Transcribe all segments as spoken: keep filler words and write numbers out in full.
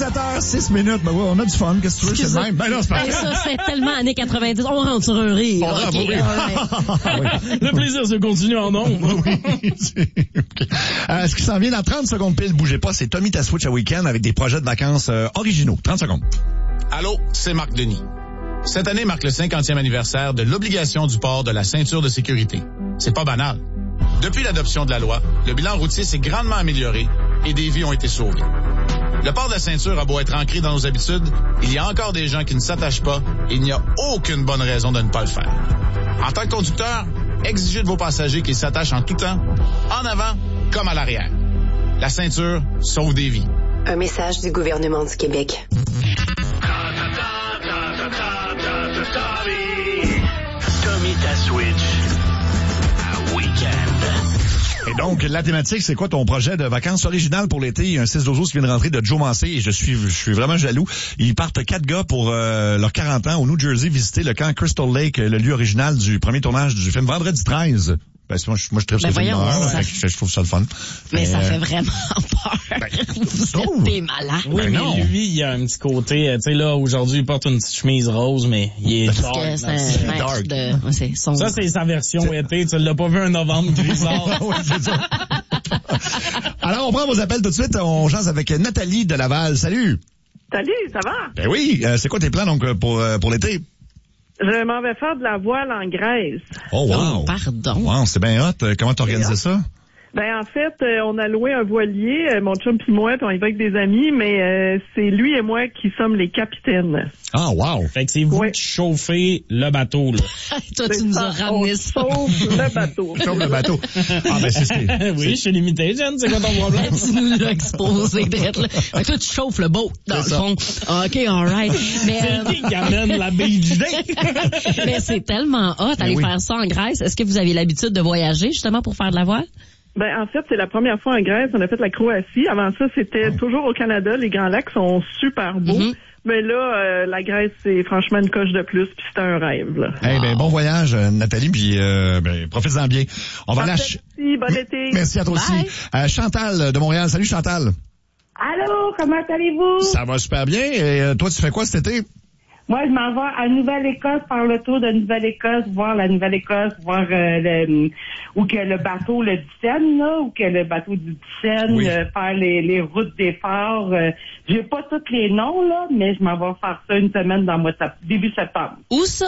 dix-sept heures six minutes. Ben oui, on a du fun. Qu'est-ce que tu veux? C'est le même. Ben non, c'est pas ben ça, c'est tellement années quatre-vingt-dix. On rentre sur un rire. On rentre okay, right. Le plaisir se continue en nombre. Oui. Okay. Euh, ce qui s'en vient dans trente secondes pile, bougez pas, c'est Tommy ta Switch à week-end avec des projets de vacances euh, originaux. trente secondes. Allô, c'est Marc Denis. Cette année marque le cinquantième anniversaire de l'obligation du port de la ceinture de sécurité. C'est pas banal. Depuis l'adoption de la loi, le bilan routier s'est grandement amélioré et des vies ont été sauvées. Le port de la ceinture a beau être ancré dans nos habitudes, il y a encore des gens qui ne s'attachent pas et il n'y a aucune bonne raison de ne pas le faire. En tant que conducteur, exigez de vos passagers qu'ils s'attachent en tout temps, en avant comme à l'arrière. La ceinture sauve des vies. Un message du gouvernement du Québec. Tommy ta Switch à week-end. Et donc, la thématique, c'est quoi ton projet de vacances originales pour l'été? Il y a un six douze qui vient de rentrer de Joe Massé et je suis je suis vraiment jaloux. Ils partent quatre gars pour euh, leurs quarante ans au New Jersey visiter le camp Crystal Lake, le lieu original du premier tournage du film Vendredi treize. Ben, moi, je, moi, je tripe ben ce film d'horreur, ça... je, je trouve ça le fun. Mais, mais ça euh... fait vraiment peur. Ben, vous êtes des malades. Oui, ben mais non. lui, il y a un petit côté, tu sais, là, aujourd'hui, il porte une petite chemise rose, mais il est Parce dark. que c'est un maître dark. de... Ouais, c'est son... Ça, c'est sa version été. Tu l'as pas vu un novembre grisard. Oui, c'est ça. Alors, on prend vos appels tout de suite. On chance avec Nathalie de Laval. Salut. Salut, ça va? Ben oui. Euh, c'est quoi tes plans, donc, pour, euh, pour l'été? Je m'en vais faire de la voile en Grèce. Oh, wow. Oh, pardon. Wow, c'est bien hot. Comment t'organisais ça? Ben en fait, euh, on a loué un voilier, euh, mon chum puis moi, puis on y va avec des amis, mais euh, c'est lui et moi qui sommes les capitaines. Ah, wow. Fait que c'est vous ouais. qui chauffez le bateau, là. Toi, c'est tu nous ça, as ramené on ça. chauffe le bateau. Chauffe le bateau. Ah, ben c'est... c'est oui, je suis limité, Jen, c'est quoi ton problème? Tu nous l'as exposé d'être là. Fait que toi, tu chauffes le boat, dans le fond. OK, all right. Mais, c'est euh... qui qui amène la bille d'idée? Mais c'est tellement hot d'aller oui. faire ça en Grèce. Est-ce que vous avez l'habitude de voyager, justement, pour faire de la voile? Ben en fait, c'est la première fois en Grèce. On a fait la Croatie. Avant ça, c'était oh. toujours au Canada. Les Grands Lacs sont super beaux. Mm-hmm. Mais là, euh, la Grèce, c'est franchement une coche de plus, puis c'est un rêve, là. Eh hey, ben, bon voyage, Nathalie, puis euh, ben, profite-en bien. On va lâcher. Merci, bon été. Merci à toi Bye. aussi. Euh, Chantal de Montréal. Salut, Chantal. Allô, comment allez-vous? Ça va super bien. Et euh, toi, tu fais quoi cet été? Moi, je m'en vais à Nouvelle-Écosse, faire le tour de Nouvelle-Écosse, voir la Nouvelle-Écosse, voir euh, le, où que le bateau le Dixon, là, où que le bateau du Dixon, oui. euh, faire les, les routes des forts. Euh, j'ai pas tous les noms, là, mais je m'en vais faire ça une semaine dans le mois de sept- début septembre. Où ça?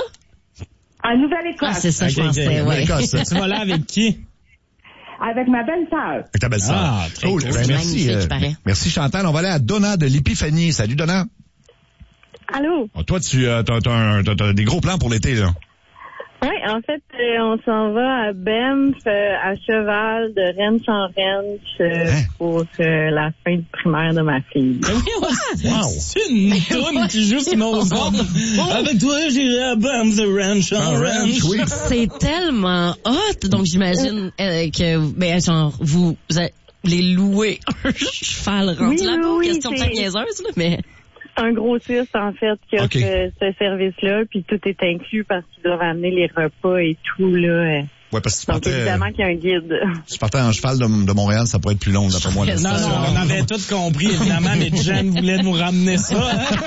À Nouvelle-Écosse. Ah, c'est ça, je okay, pensais, okay. ouais. Tu vas là avec qui? Avec ma belle-sœur. Avec ta belle-sœur. Ah, très cool. cool. Ben, merci, magnifique, euh, merci, Chantal. On va aller à Donna de l'Épiphanie. Salut, Donna. Allô? Oh, toi, tu euh, t'as, t'as, t'as, t'as des gros plans pour l'été, là. Oui, en fait, euh, on s'en va à Banff, euh, à cheval, de Ranch en Ranch, euh, Hein? pour euh, la fin du primaire de ma fille. Wow. C'est une toune qui joue sur nos ondes. Avec toi, j'irai à Banff, the Ranch en Ah, Ranch. ranch, oui. C'est tellement hot. Donc, j'imagine euh, que, ben, genre, vous, vous allez louer un cheval rendu Oui, là-bas. oui, Question c'est- très niaiseuse, là, mais... C'est un grossiste, en fait, qui offre Ok. euh, ce service-là, puis tout est inclus parce qu'ils doivent amener les repas et tout, là. Ouais, parce que tu Donc, partais, évidemment qu'il y a un guide. tu partais en cheval de, de Montréal, ça pourrait être plus long, d'après moi. Là, Non, non, on avait tout compris, évidemment, mais Jen voulait nous ramener ça.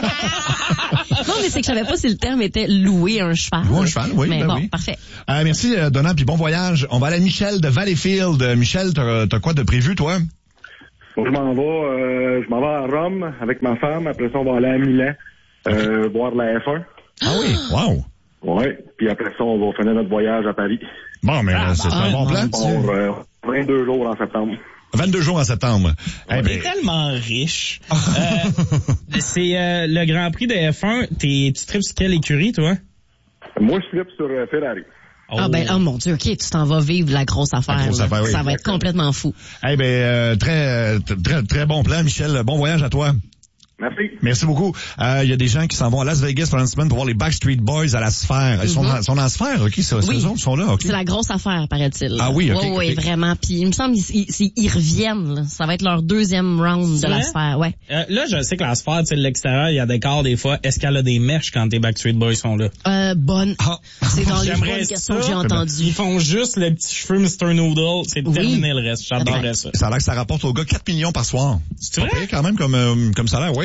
Non, mais c'est que je savais pas si le terme était louer un cheval. Louer un cheval, oui, Mais ben bon, oui. parfait. Euh, merci, euh, Donna, puis bon voyage. On va aller à Michel de Valleyfield. Euh, Michel, t'as, t'as quoi de prévu, toi? Moi, je m'en vais, euh, je m'en vais à Rome avec ma femme. Après ça, on va aller à Milan, euh, voir la F un. Ah oui, wow. Ouais. Puis après ça, on va finir notre voyage à Paris. Bon, mais euh, c'est un bon plan. Pour euh, vingt-deux jours en septembre. vingt-deux jours en septembre. On Eh ben, est tellement riche. euh, c'est euh, le Grand Prix de F un. T'es, tu tripes sur quelle écurie, toi? Moi, je flippe sur euh, Ferrari. Oh. Ah ben, oh mon Dieu, OK, tu t'en vas vivre la grosse affaire. La grosse là. affaire, oui. Ça va être complètement fou. eh ben, euh, très, euh, très, très bon plan, Michel. Bon voyage à toi. Merci. Merci beaucoup. Il euh, y a des gens qui s'en vont à Las Vegas pendant une semaine pour voir les Backstreet Boys à la Sphère. Ils sont, Mm-hmm. dans, sont dans la Sphère, OK? Ça, Oui. Eux autres sont là, OK? C'est la grosse affaire, paraît-il. Ah oui, OK, Oui, oui, OK. vraiment. Puis il me semble qu'ils ils, ils reviennent. Là. Ça va être leur deuxième round C'est de la vrai? sphère, ouais. Euh, là, je sais que la sphère, tu sais, l'extérieur, il y a des corps des fois. Est-ce qu'elle a des mèches quand tes Backstreet Boys sont là? Euh, bonne. Ah. C'est dans les J'aimerais bonnes questions ça. que j'ai entendues. Ils font juste le petit cheveu mister Noodle. C'est Oui. terminé le reste. J'adorerais Ouais. ça. Ça a l'air que ça rapporte au gars quatre millions par soir. C'est vrai? Pas pire quand même comme, euh, comme salaire, oui.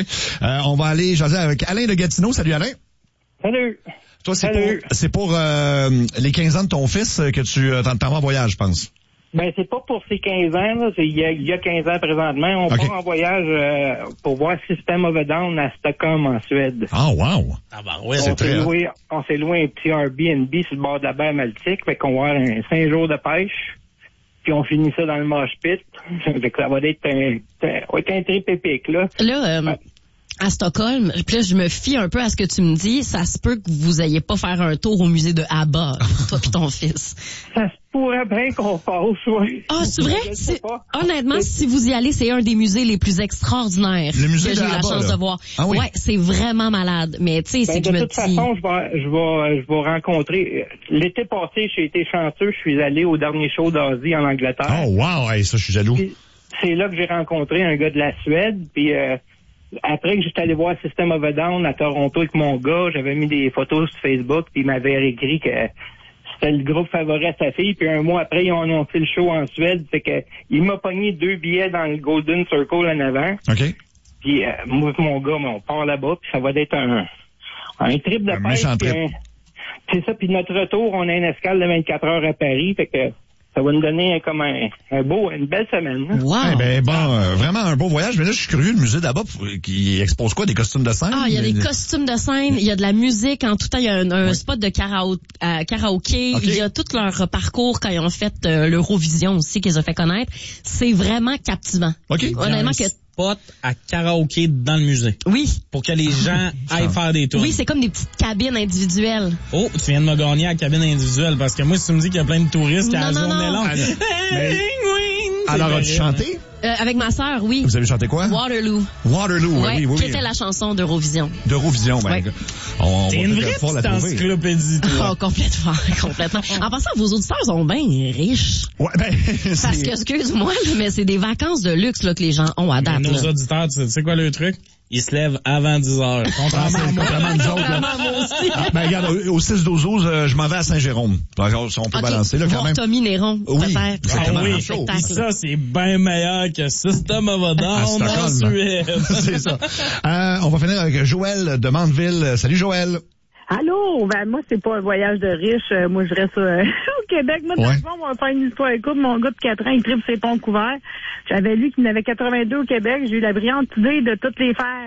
Euh, on va aller jaser avec Alain de Gatineau. Salut Alain. Salut. Toi, c'est Salut. pour, c'est pour euh, les quinze ans de ton fils que tu euh, t'en, t'en vas en voyage, je pense. Ben, c'est pas pour ces quinze ans, là. C'est il y a, il y a quinze ans présentement. On Okay. part en voyage euh, pour voir System of a Down à Stockholm, en Suède. Ah, oh, wow. Ah bah ouais, on c'est s'est très... loué, on s'est loué un petit Airbnb sur le bord de la baie Baltique. Fait qu'on va avoir un cinq jours de pêche. Puis on finit ça dans le mosh pit. Fait que ça va être un, ça va être un trip épique, là. Là, euh, Ouais. à Stockholm, puis là, je me fie un peu à ce que tu me dis. Ça se peut que vous ayez pas faire un tour au musée de ABBA, toi puis ton fils. Ça se pourrait bien qu'on passe, oui. Ah, c'est vrai? Je sais C'est- pas. Honnêtement, si vous y allez, c'est un des musées les plus extraordinaires Le musée que de j'ai eu la ABBA, chance là. de voir. Ah oui? Ouais, c'est vraiment malade. Mais tu sais, Ben, c'est que de je me toute dis... façon, je vais, je vais, je vais rencontrer. L'été passé, j'ai été chanceux. Je suis allé au dernier show d'Asie en Angleterre. Oh, wow. Hey, ça, je suis jaloux. Puis, c'est là que j'ai rencontré un gars de la Suède. Puis euh, après que j'étais allé voir System of a Down à Toronto avec mon gars, j'avais mis des photos sur Facebook. Puis il m'avait écrit que c'était le groupe favori à sa fille. Puis un mois après, ils ont annoncé le show en Suède. Fait que il m'a pogné deux billets dans le Golden Circle en avant. OK. Puis euh, moi et mon gars, on part là-bas. Puis ça va être un, un trip de Un pêche. méchant puis trip. un- C'est ça. Puis notre retour, on a une escale de vingt-quatre heures à Paris. Fait que ça va nous donner comme un, un beau, une belle semaine. hein. Wow! Eh ben, bon, euh, vraiment un beau voyage. Mais là, je suis curieux, le musée d'Abba, qui expose quoi? Des costumes de scène? Ah, il y a des costumes de scène, il y a de la musique, en tout temps, il y a un, un Oui. spot de karao- euh, karaoké, Ok. il y a tout leur parcours quand ils ont fait euh, l'Eurovision aussi, qu'ils ont fait connaître. C'est vraiment captivant. OK. Honnêtement que... spot à karaoké dans le musée. Oui. Pour que les gens aillent faire des tours. Oui, c'est comme des petites cabines individuelles. Oh, tu viens de me gagner à la cabine individuelle parce que moi, si tu me dis qu'il y a plein de touristes qui Non, à la non, journée non. longue. Ah, non. Mais- C'est Alors, vrai, as-tu hein. chanté? Euh, avec ma sœur, oui. Vous avez chanté quoi? Waterloo. Waterloo, oui, Ouais, oui, oui. qui était la chanson d'Eurovision. D'Eurovision, ben, Ouais. on, on T'es va une peut-être vraie pouvoir la petite trouver. encyclopédie, toi. Oh, complètement, complètement. En passant, vos auditeurs sont bien riches. Ouais, ben, Parce c'est- que, excuse-moi, là, mais c'est des vacances de luxe là, que les gens ont à Mais date. nos là. auditeurs, tu sais, tu sais quoi le truc? Ils se lèvent avant dix heures. Contrairement à moi. Contrairement à nous autres, là. Ah, ben, regarde, au- au six douze douze, euh, je m'en vais à Saint-Jérôme. Alors, si on peut Ok, balancer, là, quand voir même. Tommy Néron, Oui, peut-être. c'est Ah tellement oui, chaud. Puis ça, c'est bien meilleur que System of a Down À en Stockholm. Suède. C'est ça. Euh, on va finir avec Joël de Mandeville. Salut, Joël. Allô? Ben, moi, c'est pas un voyage de riche. Euh, moi, je reste euh, au Québec. Moi, dans Ouais. le fond, on va faire une histoire écoute. Mon gars de quatre ans, il tripe ses ponts couverts. J'avais lu qu'il y en avait quatre-vingt-deux au Québec. J'ai eu la brillante idée de toutes les faire.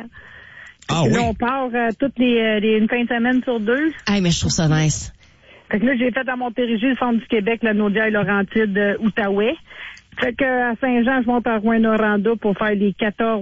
Ah Puis oui. là, on part euh, toutes les, euh, les une fin de semaine sur deux. Hey, mais je trouve ça nice. Fait que là, j'ai fait à Montérégie, le centre du Québec, la Naudière, Laurentide, euh, Outaouais. Fait que à Saint-Jean, je monte à Rouyn-Noranda pour faire les quatorze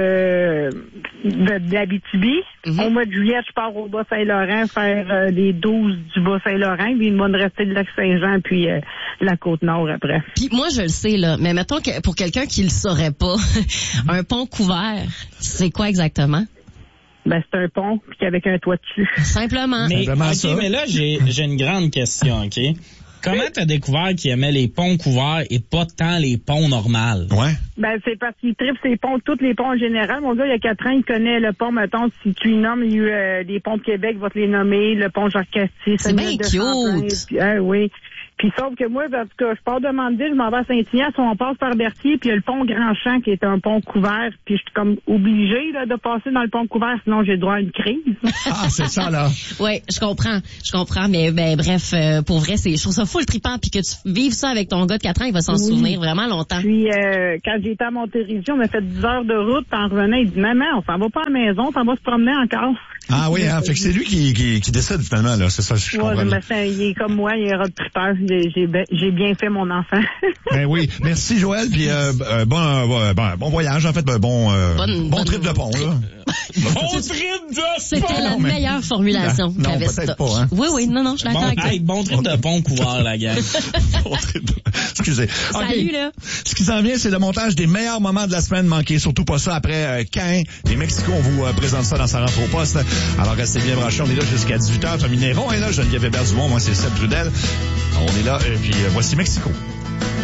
de, de, de l'Abitibi. Mhm. Au mois de juillet, je pars au Bas-Saint-Laurent faire euh, les douze du Bas-Saint-Laurent. Puis il va me rester le lac Saint-Jean puis euh, la Côte-Nord après. Puis moi, je le sais, là, mais mettons que pour quelqu'un qui le saurait pas, un pont couvert, c'est quoi exactement? Ben, c'est un pont puis avec un toit dessus. Simplement. Mais, Simplement ok, ça. mais là, j'ai, j'ai une grande question, ok? Comment t'as découvert qu'il aimait les ponts couverts et pas tant les ponts normales? Ouais. Ben, c'est parce qu'il tripe ses ponts, tous les ponts en général. Mon gars, il y a quatre ans, il connaît le pont, mettons, si tu y nommes, il y a eu euh, les ponts de Québec, va te les nommer, le pont Jacques-Cartier, C'est bien Samuel de cute. Champlain, puis, ah oui. Puis sauf que moi, parce que je pars de Mandeville, je m'en vais à Saint-Ignace, on passe par Berthier, puis il y a le pont Grand-Champ qui est un pont couvert, puis je suis comme obligée là, de passer dans le pont couvert, sinon j'ai le droit à une crise. Ah, c'est ça, là. Ouais, je comprends, je comprends, mais ben bref, euh, pour vrai, c'est, je trouve ça full trippant, puis que tu vives ça avec ton gars de quatre ans, il va s'en Oui. souvenir vraiment longtemps. Puis euh, quand j'étais à Montérégie, on m'a fait dix heures de route, puis en revenant, il dit « Maman, on s'en va pas à la maison, on s'en va se promener encore. » Ah oui, hein. Fait que c'est lui qui, qui, qui décide, finalement, là. C'est ça, je Ouais, comprends. le matin, il est comme moi, il est road tripper. J'ai, j'ai, be- j'ai bien fait mon enfant. Ben oui. Merci, Joël, puis euh, euh, bon, euh, bon, bon voyage, en fait, ben, bon, euh, Bonne- bon bonne- trip de pont, là. Bon trip de C'était pont! la non, mais- meilleure formulation Non, qu'avait peut-être Stock. pas, hein. Oui, oui, non, non, je suis d'accord Bon, avec toi. hey, bon trip de pont couvert, la gang. Bon trip de- Excusez. OK. Salut, là. Ce qui s'en vient, c'est le montage des meilleurs moments de la semaine. Manquez surtout pas ça après euh, Caen et Mexico. On vous euh, présente ça dans sa rentre au poste. Alors, restez bien branchés. On est là jusqu'à dix-huit heures. Tommy Néron est là. Geneviève Hébert-Dumont. Moi, c'est Seb Trudel. On est là. Et puis, euh, voici Mexico.